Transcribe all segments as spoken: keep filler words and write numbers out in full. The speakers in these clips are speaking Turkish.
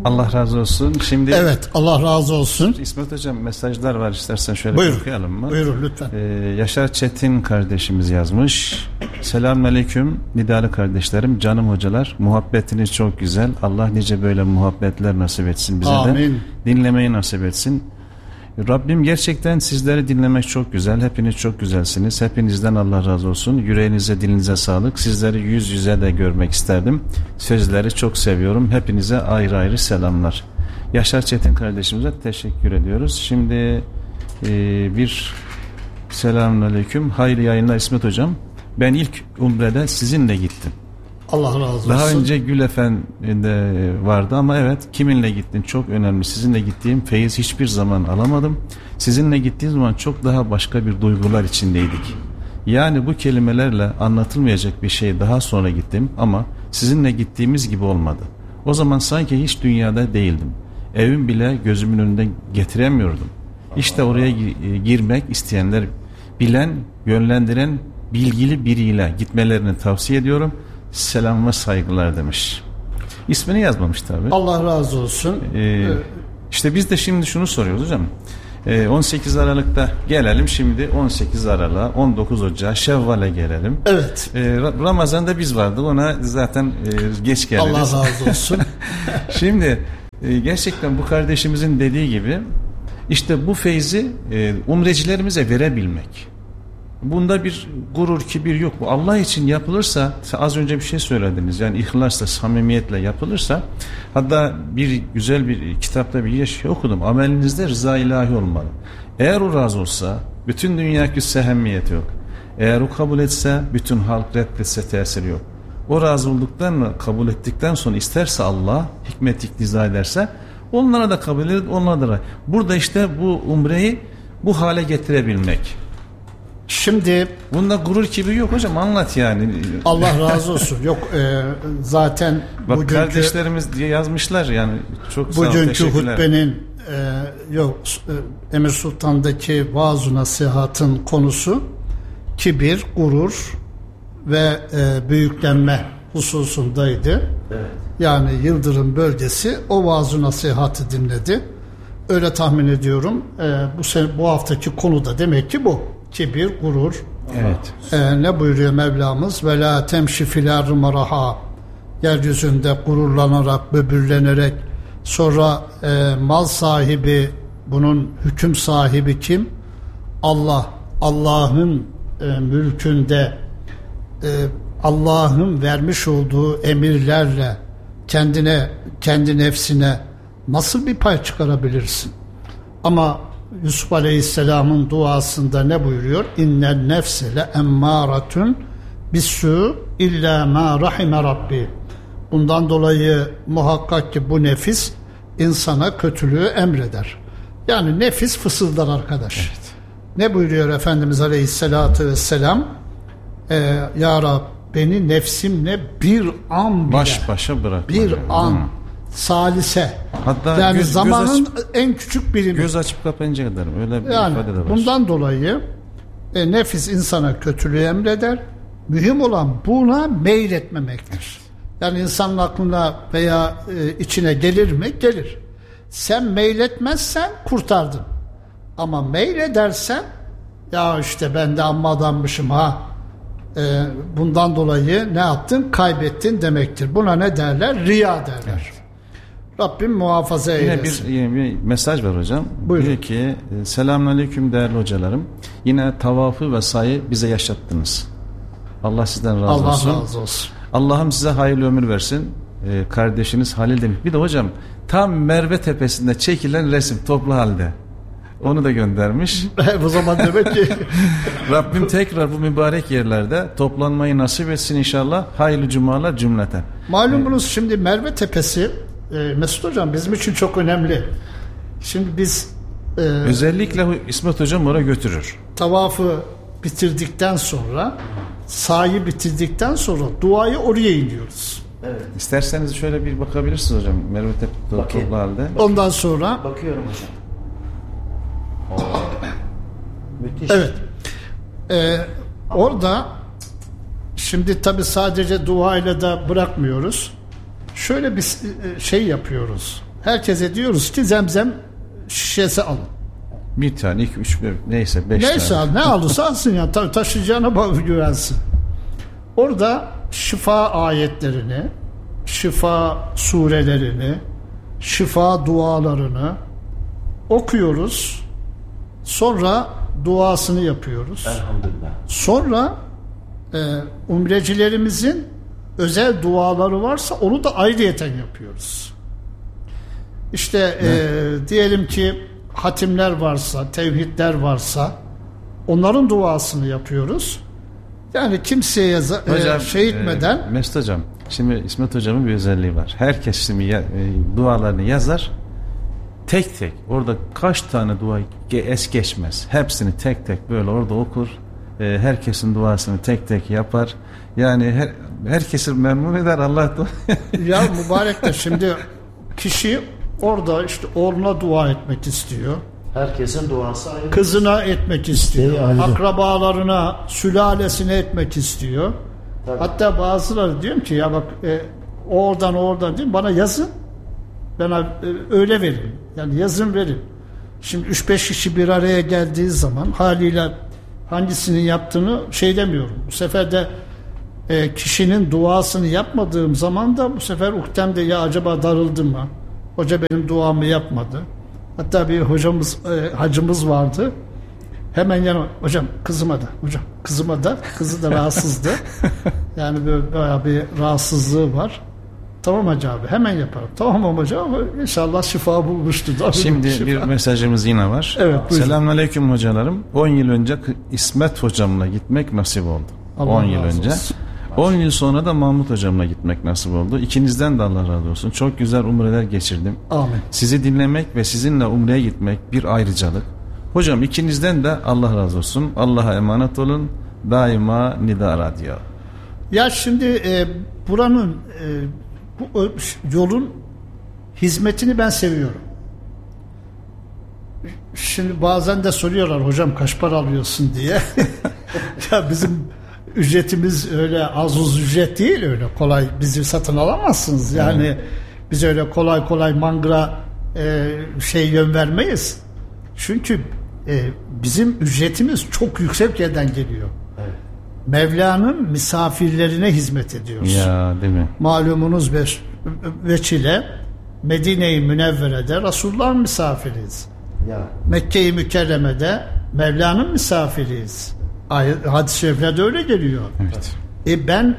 Allah razı olsun. Şimdi evet, Allah razı olsun. İsmet Hocam, mesajlar var, istersen şöyle Buyur, bir okuyalım mı? Buyurun lütfen. Ee, Yaşar Çetin kardeşimiz yazmış. Selamünaleyküm nidalı kardeşlerim, canım hocalar. Muhabbetiniz çok güzel. Allah nice böyle muhabbetler nasip etsin bize. Amin. De. Dinlemeyi nasip etsin. Rabbim gerçekten sizleri dinlemek çok güzel. Hepiniz çok güzelsiniz. Hepinizden Allah razı olsun. Yüreğinize, dilinize sağlık. Sizleri yüz yüze de görmek isterdim. Sözleri çok seviyorum. Hepinize ayrı ayrı selamlar. Yaşar Çetin kardeşimize teşekkür ediyoruz. Şimdi e, bir selamünaleyküm. Hayırlı yayınlar İsmet Hocam. Ben ilk umrede sizinle gittim. Allah razı olsun. Daha önce Gül Efendi'de vardı ama evet, kiminle gittin çok önemli. Sizinle gittiğim feyiz hiçbir zaman alamadım. Sizinle gittiğim zaman çok daha başka bir duygular içindeydik. Yani bu kelimelerle anlatılmayacak bir şey, daha sonra gittim ama sizinle gittiğimiz gibi olmadı. O zaman sanki hiç dünyada değildim. Evim bile gözümün önünde getiremiyordum. İşte oraya girmek isteyenler, bilen, yönlendiren, bilgili biriyle gitmelerini tavsiye ediyorum. Selam ve saygılar demiş. İsmini yazmamış tabi. Allah razı olsun. Ee, işte biz de şimdi şunu soruyoruz hocam. Ee, on sekiz Aralık'ta gelelim şimdi, on sekiz Aralık'a, on dokuz Ocağı, Şevval'e gelelim. Evet. Ee, Ramazan'da biz vardık, ona zaten e, geç geliriz. Allah razı olsun. Şimdi e, gerçekten bu kardeşimizin dediği gibi işte bu feyzi e, umrecilerimize verebilmek. Bunda bir gurur, kibir yok. Bu Allah için yapılırsa, az önce bir şey söylediniz, yani ihlasla, samimiyetle yapılırsa, hatta bir güzel bir kitapta bir şey okudum, amelinizde rıza ilahi olmalı. Eğer o razı olsa bütün dünya küsse ehemmiyeti yok. Eğer o kabul etse, bütün halk reddetse tesiri yok. O razı olduktan, kabul ettikten sonra isterse Allah hikmet iktiza ederse onlara da kabul eder, onlara da. Burada işte bu umreyi bu hale getirebilmek. Şimdi bunda gurur gibi yok hocam, anlat yani. Allah razı olsun. Yok e, zaten bak bugünkü, kardeşlerimiz diye yazmışlar yani, çok sağ ol, bugünkü hutbenin e, yok e, Emir Sultan'daki vaaz-ı nasihatın konusu kibir, gurur ve e, büyüklenme hususundaydı. Evet. Yani Yıldırım bölgesi o vaaz-ı nasihatı dinledi. Öyle tahmin ediyorum. E, bu sene, bu haftaki konu da demek ki bu. Kibir, gurur. Evet. Ee, ne buyuruyor Mevlamız? Ve la temşi fil ardı maraha. Yeryüzünde gururlanarak, böbürlenerek, sonra e, mal sahibi, bunun hüküm sahibi kim? Allah. Allah'ın e, mülkünde e, Allah'ın vermiş olduğu emirlerle kendine, kendi nefsine nasıl bir pay çıkarabilirsin? Ama Yusuf Aleyhisselam'ın duasında ne buyuruyor? İnnen nefse le emmâratun bissu illa ma rahime rabbi. Bundan dolayı muhakkak ki bu nefis insana kötülüğü emreder. Yani nefis fısıldar arkadaş. Evet. Ne buyuruyor Efendimiz Aleyhisselatü Vesselam? Ee, Ya Rab, beni nefsimle bir an bile, baş başa bırakma. Bir yani, an salise. Hatta yani göz, zamanın göz açıp, en küçük birimi. Göz açıp kapayınca kadar öyle bir yani, ifade de var. Bundan dolayı e, nefis insana kötülüğü emreder. Mühim olan buna meyletmemektir. Yani insanın aklına veya e, içine gelir mi? Gelir. Sen meyletmezsen kurtardın. Ama meyledersen, ya işte ben de amma adammışım ha, e, bundan dolayı ne yaptın? Kaybettin demektir. Buna ne derler? Riya derler. Evet. Rabbim muhafaza yine eylesin. Bir, yine bir mesaj var hocam. Buyurun. Diyor ki selamünaleyküm değerli hocalarım. Yine tavafı ve sayı bize yaşattınız. Allah sizden razı Allah olsun. Allah razı olsun. Allah'ım size hayırlı ömür versin. Ee, kardeşiniz Halil demiş. Bir de hocam tam Merve tepesinde çekilen resim toplu halde. Onu da göndermiş. Bu zaman demek ki Rabbim tekrar bu mübarek yerlerde toplanmayı nasip etsin inşallah. Hayırlı cumalar cümleten. Malumunuz ee, şimdi Merve tepesi e, Mesut hocam bizim için çok önemli. Şimdi biz e, özellikle İsmet hocam oraya götürür. Tavafı bitirdikten sonra, sahi bitirdikten sonra duayı oraya iniyoruz. Evet. İsterseniz şöyle bir bakabilirsiniz hocam. Merve tepesi toplu halde. Ondan sonra bakıyorum hocam. Müthiş. Evet. Ee, orada şimdi tabi sadece duayla da bırakmıyoruz. Şöyle bir şey yapıyoruz. herkese diyoruz ki zemzem şişesi alın. Bir tane, iki, üç, neyse beş Neyse tane. ne alırsa alsın ya, ta- taşıyacağına bak, güvensin. Orada şifa ayetlerini, şifa surelerini, şifa dualarını okuyoruz. Sonra duasını yapıyoruz. Elhamdülillah. Sonra e, umrecilerimizin özel duaları varsa onu da ayrıyeten yapıyoruz. İşte e, diyelim ki hatimler varsa, tevhidler varsa onların duasını yapıyoruz. Yani kimseye Hocam, e, şey etmeden e, Mesut Hocam, şimdi İsmet Hocam'ın bir özelliği var. Herkes şimdi ya, e, dualarını yazar. Tek tek orada kaç tane dua es geçmez. Hepsini tek tek böyle orada okur. E, herkesin duasını tek tek yapar. Yani her, herkesi memnun eder Allah da. ya mübarek de şimdi kişi orada işte oğluna dua etmek istiyor. Herkesin duası ayrı. Kızına etmek istiyor. İsteği ayrı. Akrabalarına, sülalesine etmek istiyor. Tabii. Hatta bazıları diyorum ki ya bak e, oradan oradan diyeyim, bana yazın. Bana e, öyle verin. Yani yazın verin. Şimdi üç beş kişi bir araya geldiği zaman haliyle hangisinin yaptığını şey demiyorum. Bu sefer de e, kişinin duasını yapmadığım zaman da bu sefer uktemde ya acaba darıldı mı? Hoca benim duamı yapmadı. Hatta bir hocamız, e, hacımız vardı. Hemen yana hocam kızıma da, hocam kızıma da, kızı da rahatsızdı. Yani böyle bayağı bir rahatsızlığı var. Tamam hacı abi hemen yaparım. Tamam hocam ama inşallah şifa bulmuştu. Şimdi şifa. bir mesajımız yine var. Evet, buyurun. Selamünaleyküm hocalarım. on yıl önce İsmet hocamla gitmek nasip oldu. Allah on yıl razı önce. olsun. on yıl sonra da Mahmut hocamla gitmek nasip oldu. İkinizden de Allah razı olsun. Çok güzel umreler geçirdim. Amin. Sizi dinlemek ve sizinle umreye gitmek bir ayrıcalık. Hocam ikinizden de Allah razı olsun. Allah'a emanet olun. Daima Nida Radyo. Ya şimdi e, buranın e, bu yolun hizmetini ben seviyorum. Şimdi bazen de soruyorlar hocam kaç para alıyorsun diye. Ya bizim ücretimiz öyle az uz ücret değil, öyle kolay bizi satın alamazsınız. Yani evet. Biz öyle kolay kolay mangra e, şey yön vermeyiz. Çünkü e, bizim ücretimiz çok yüksek yerden geliyor. Evet. Mevla'nın misafirlerine hizmet ediyoruz. Ya değil mi? Malumunuz beş veçile Medine-i Münevvere'de Resulullah'ın misafiriyiz. Ya. Mekke-i Mükerreme'de Mevla'nın misafiriyiz. Hadis-i şeriflerde öyle geliyor. Evet. E ben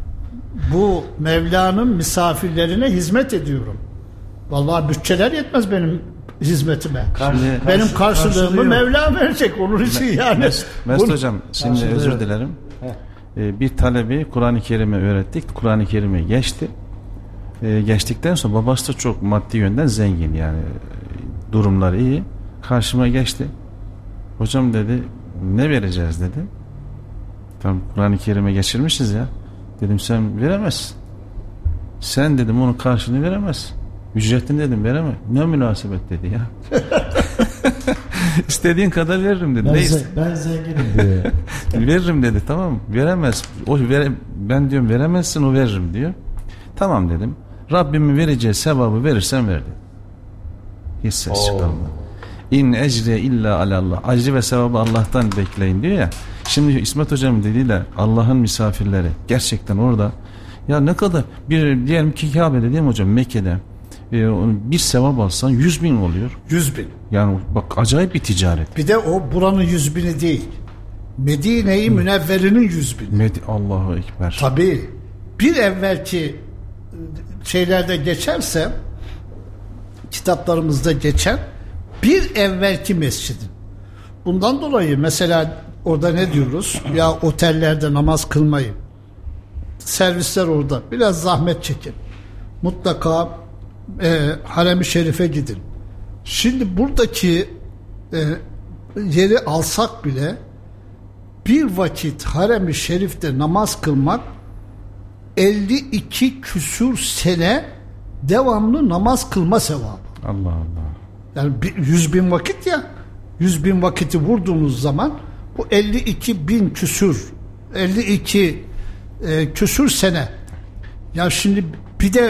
bu Mevla'nın misafirlerine hizmet ediyorum. Vallahi bütçeler yetmez benim hizmetime. Şimdi, benim karşılığımı karşılıyor. Mevla verecek onun için yani. Mesut, Mesut Bunu, hocam şimdi karşılıyor. özür dilerim. Ee, bir talebi Kur'an-ı Kerim'i öğrettik. Kur'an-ı Kerim'i geçti. Ee, geçtikten sonra babası da çok maddi yönden zengin yani durumları iyi. Karşıma geçti. Hocam dedi ne vereceğiz dedi. Tam Kur'an-ı Kerim'e geçirmişiz ya. Dedim sen veremezsin. Sen dedim onun karşılığını veremezsin. Ücretini dedim veremem. Ne münasebet dedi ya. İstediğin kadar veririm dedi. Ben, Ne ze- iste- ben zenginim diyor. veririm dedi, tamam mı? Veremez. O vere- ben diyorum veremezsin, o veririm diyor. Tamam dedim. Rabbimin vereceği sevabı verirsen ver dedi. Hiç ses Oo. çıkarmadı. İn ecre illa alallah. Acı ve sevabı Allah'tan bekleyin diyor ya. Şimdi İsmet hocam dediğiyle Allah'ın misafirleri gerçekten orada. Ya ne kadar bir diyelim ki Kabe'de değil mi hocam, Mekke'de e, bir sevap alsan yüz bin oluyor. Yüz bin. Yani bak acayip bir ticaret. Bir de o buranın yüz bini değil. Medine-i Münevvere'nin yüz bini. Med- Allahu Ekber. Tabii. Bir evvelki şeylerde geçerse, kitaplarımızda geçen bir evvelki mescidin. Bundan dolayı mesela orada ne diyoruz? Ya otellerde namaz kılmayın. Servisler orada. Biraz zahmet çekin. Mutlaka e, Harem-i Şerif'e gidin. Şimdi buradaki e, yeri alsak bile bir vakit Harem-i Şerif'te namaz kılmak elli iki küsur sene devamlı namaz kılma sevabı. Allah Allah. Yani yüz bin vakit ya, yüz bin vakiti vurduğunuz zaman bu elli iki bin küsür, elli iki e, küsür sene. Ya şimdi bir de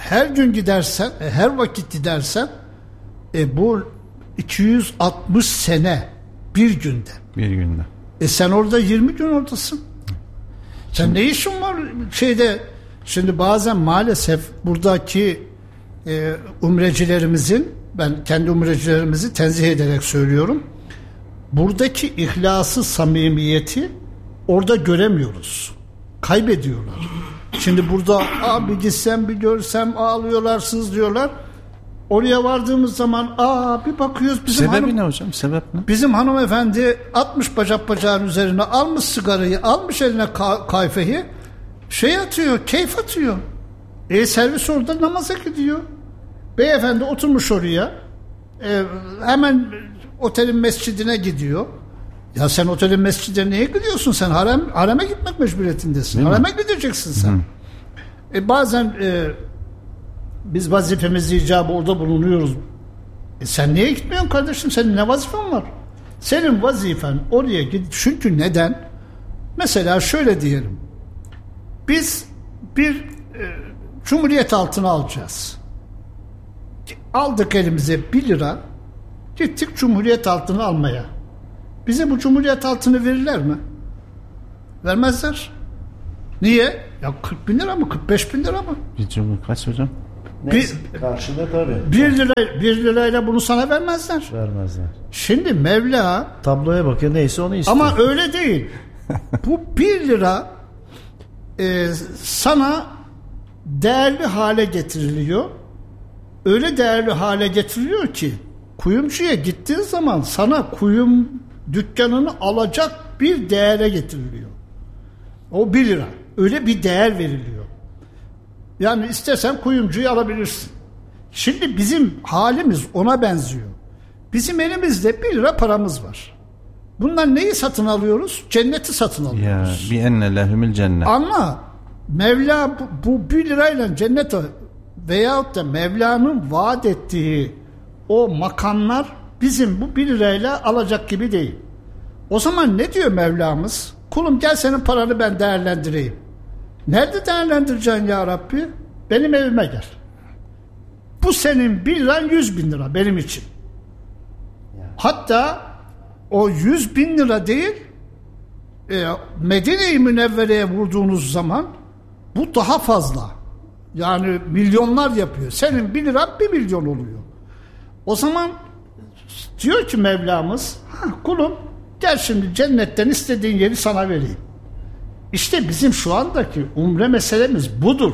her gün gidersen, e, her vakit gidersen e, bu iki yüz altmış sene bir günde. Bir günde. E sen orada yirmi gün oradasın. Sen şimdi, ne işin var şeyde? Şimdi bazen maalesef buradaki e, umrecilerimizin, ben kendi umrecilerimizi tenzih ederek söylüyorum, buradaki ihlası, samimiyeti orada göremiyoruz. Kaybediyorlar. Şimdi burada abi gitsem bir görsem ağlıyorlar, sızlıyorlar. Oraya vardığımız zaman aa bir bakıyoruz bizim sebebi hanım, ne hocam? Sebep ne? Bizim hanımefendi atmış bacak bacağın üzerine, almış sigarayı, almış eline ka- kayfeyi, şey atıyor, keyif atıyor. E servis orada namaza gidiyor. Beyefendi oturmuş oraya, e, hemen otelin mescidine gidiyor. Ya sen otelin mescidine niye gidiyorsun? Sen harem, hareme gitmek mecburiyetindesin. Değil hareme mi? gideceksin sen. E bazen e, biz vazifemizi icabı orada bulunuyoruz. E sen niye gitmiyorsun kardeşim? Senin ne vazifen var? Senin vazifen oraya git. Çünkü neden? Mesela şöyle diyelim. Biz bir e, cumhuriyet altını alacağız. Aldık elimize bir lira. Gittik cumhuriyet altını almaya. Bize bu cumhuriyet altını verirler mi? Vermezler. Niye? Ya kırk bin lira mı? kırk beş bin lira mı? Bir cumhur kaç hocam? Neyse, karşında tabii. Bir lira, bir lirayla bunu sana vermezler. Vermezler. Şimdi Mevla Tabloya bakıyor, neyse onu istiyor. ama öyle değil. Bu bir lira e, sana değerli hale getiriliyor. Öyle değerli hale getiriliyor ki kuyumcuya gittiğin zaman sana kuyum dükkanını alacak bir değere getiriliyor. O bir lira. Öyle bir değer veriliyor. Yani istersen kuyumcuyu alabilirsin. Şimdi bizim halimiz ona benziyor. Bizim elimizde bir lira paramız var. Bundan neyi satın alıyoruz? Cenneti satın alıyoruz. Ya bi enne lehumul cennet. Ama Mevla bu, bu bir lirayla cennet veyahut da Mevla'nın vaat ettiği o makamlar bizim bu bir lirayla alacak gibi değil. O zaman ne diyor Mevlamız? Kulum gel senin paranı ben değerlendireyim. Nerede değerlendireceksin ya Rabbi? Benim evime gel. Bu senin bir liran yüz bin lira benim için. Hatta o yüz bin lira değil, e, Medine-i Münevvere'ye vurduğunuz zaman bu daha fazla. Yani milyonlar yapıyor. Senin bir liran bir milyon oluyor. O zaman diyor ki Mevlamız, ha, kulum gel şimdi cennetten istediğin yeri sana vereyim. İşte bizim şu andaki umre meselemiz budur.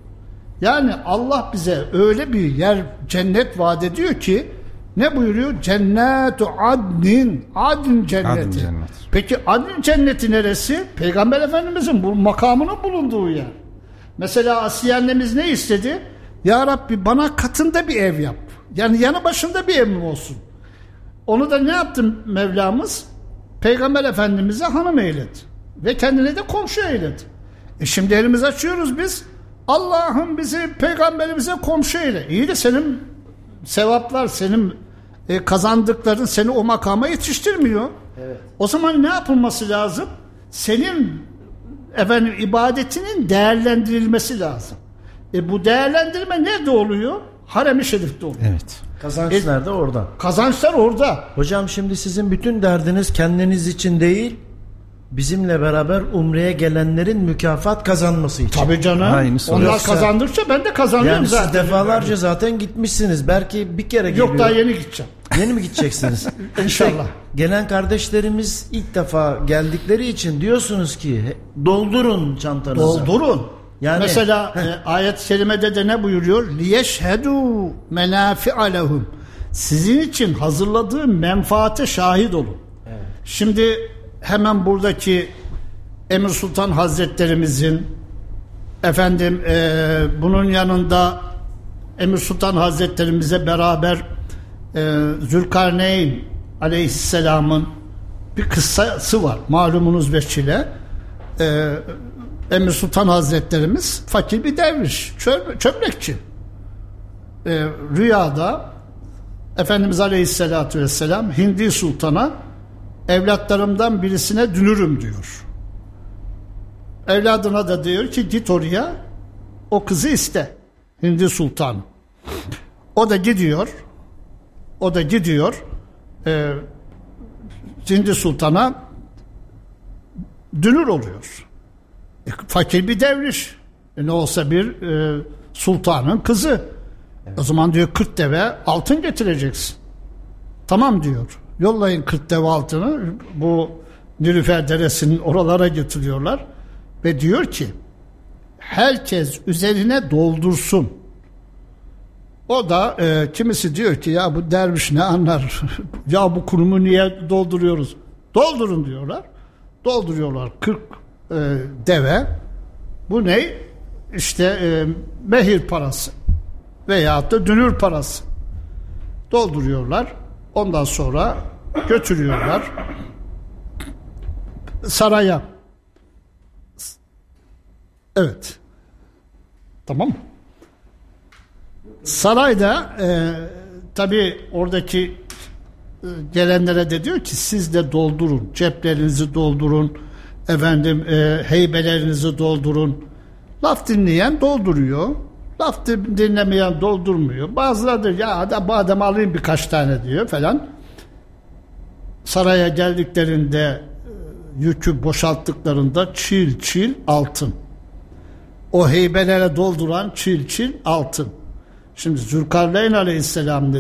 Yani Allah bize öyle bir yer, cennet vaat ediyor ki, ne buyuruyor? Cennetu adnin, adin cenneti. Adin cennet. Peki adin cenneti neresi? Peygamber Efendimizin bu makamının bulunduğu yer. Mesela Asiye annemiz ne istedi? Ya Rabbi bana katında bir ev yap. Yani yanı başında bir evim olsun. Onu da ne yaptı Mevlamız? Peygamber Efendimiz'e hanım eyledi. Ve kendine de komşu eyledi. E şimdi elimizi açıyoruz biz. Allah'ım bizi peygamberimize komşu eyle. İyi de senin sevaplar, senin e, kazandıkların seni o makama yetiştirmiyor. Evet. O zaman ne yapılması lazım? Senin efendim ibadetinin değerlendirilmesi lazım. E bu değerlendirme nerede oluyor? Harem-i Şerif'te oluyor. Evet. Kazanç E, nerede? Orada. Kazançlar orada. Hocam şimdi sizin bütün derdiniz kendiniz için değil, bizimle beraber umreye gelenlerin mükafat kazanması için. Tabii canım. Aynısı. Onlar Yoksa- kazandıkça ben de kazanıyorum Yani zaten. siz defalarca zaten gitmişsiniz. Belki bir kere geliyor. Yok daha yeni gideceğim. Yeni mi gideceksiniz? İnşallah. İşte gelen kardeşlerimiz ilk defa geldikleri için diyorsunuz ki doldurun çantanızı. Doldurun. Yani- Mesela e, ayet-i kerimede de ne buyuruyor? Liyeşhedû menâfi'a lehum. Sizin için hazırladığı menfaate şahit olun. Evet. Şimdi hemen buradaki Emir Sultan Hazretlerimizin efendim e, bunun yanında Emir Sultan Hazretlerimize beraber e, Zülkarneyn Aleyhisselam'ın bir kıssası var. Malumunuz veçile. E, Emir Sultan Hazretlerimiz fakir bir derviş, çöm- çömlekçi. E, rüyada Efendimiz Aleyhisselatü Vesselam Hindi Sultan'a evlatlarımdan birisine dünürüm diyor. Evladına da diyor ki git oraya o kızı iste. Hindi Sultanı. O da gidiyor. O da gidiyor. E, Hindi Sultan'a dünür oluyor. E, fakir bir derviş. E, ne olsa bir e, sultanın kızı. Evet. O zaman diyor kırk deve altın getireceksin. Tamam diyor. Yollayın kırk deve altını. Bu Nilüfer Deresi'nin oralara getiriyorlar. Ve diyor ki herkes üzerine doldursun. O da e, kimisi diyor ki ya bu derviş ne anlar? Ya bu kurumu niye dolduruyoruz? Doldurun diyorlar. Dolduruyorlar kırk e, deve. Bu ne? İşte e, mehir parası veyahut da dünür parası. Dolduruyorlar. Ondan sonra götürüyorlar saraya. Evet. Tamam mı? Sarayda e, tabii oradaki e, gelenlere de diyor ki siz de doldurun. Ceplerinizi doldurun. Efendim e, heybelerinizi doldurun. Laf dinleyen dolduruyor. Laf dinlemeyen doldurmuyor. Bazıları da ya da bu adamı alayım birkaç tane diyor falan. Saraya geldiklerinde yükü boşalttıklarında çil çil altın. O heybelere dolduran çil çil altın. Şimdi Zülkarneyn Aleyhisselam